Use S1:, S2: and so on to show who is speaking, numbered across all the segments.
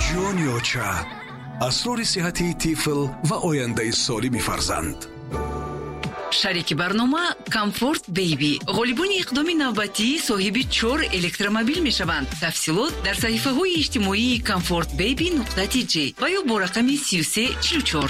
S1: جونیوچا اسرار صحتی طفل و آینده سالم فرزند.
S2: شریک برنامه کامفورت بیبی غالبانی اقدام نوبتی صاحب 4 الکترومبیل می شوند. تفصیلات در صحیفه های اجتماعی comfortbaby.gr و یا با رقم 3344.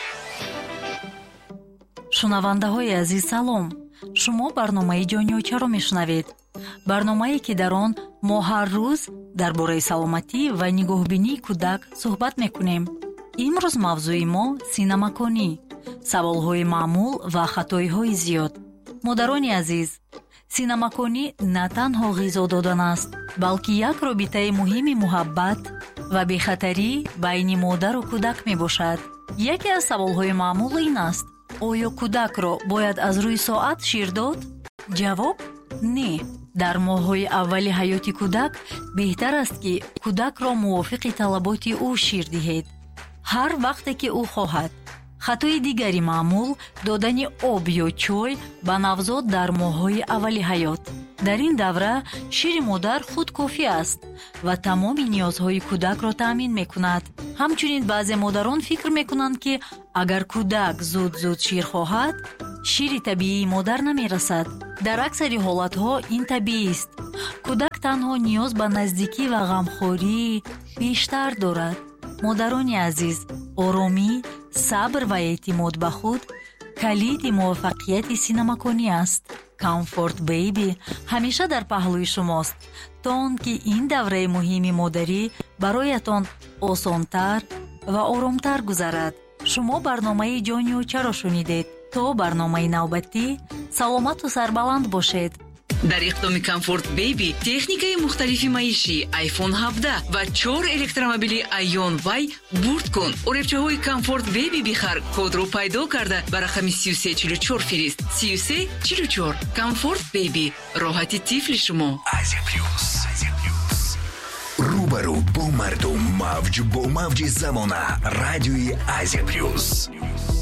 S3: шунавандаҳои азиз салом. шумо барномаи ҷониёчаро мешунавед. барномае ки дар он мо ҳар рӯз дар бораи саломатӣ ва нигоҳбинии кӯдак суҳбат мекунем. имрӯз мавзӯи мо синамаконӣ, саволҳои маъмул ва хатоиҳои зиёд. модарони азиз, синамаконӣ на танҳо ғизо додан аст, балки як робитаи муҳими муҳаббат ва бехатарӣ байни модару кӯдак мебошад. яке аз саволҳои маъмул ин аст: оё кӯдакро бояд аз рӯи соат шир дод? ҷавоб: не. дар моҳҳои аввали ҳаёти кӯдак беҳтар аст ки кӯдакро мувофиқи талаботи ӯ шир диҳед, ҳар вақте ки ӯ хоҳад. хатои дигари маъмул додани об ё чой ба навзод дар моҳҳои аввали ҳаёт. дар ин давра шири модар худ кофӣ аст ва тамоми ниёзҳои кӯдакро таъмин мекунад. ҳамчунин баъзе модарон фикр мекунанд ки агар кӯдак зуд шир хоҳад, шири табиии модар намерасад. дар аксари ҳолатҳо ин табиист. кӯдак танҳо ниёз ба наздикӣ ва ғамхорӣ бештар дорад. модарони азиз, оромӣ, сабр ва эътимод ба худ калиди муваффақияти синамаконӣ аст. Comfort Baby ҳамеша дар паҳлӯи шумост, то он ки ин давраи муҳими модарӣ бароятон осонтар ва оромтар гузарад. шумо барномаи ҷониёчаро шунидед. то барномаи навбатӣ, саломату сарбаланд бошед.
S2: дар иқдоми Comfort Baby техникаи мухталифи маишӣ iPhone 17 ва 4 электромобили Ion Y бурд кун. оребчаҳои Comfort Baby бихар, кодро пайдо карда ба рақами 3344 фирист. 3344. Comfort Baby, роҳати тифли шумо.
S1: рӯбарӯ бо мардум, мавҷ бо мавҷи замона. радиои Азия Плюс.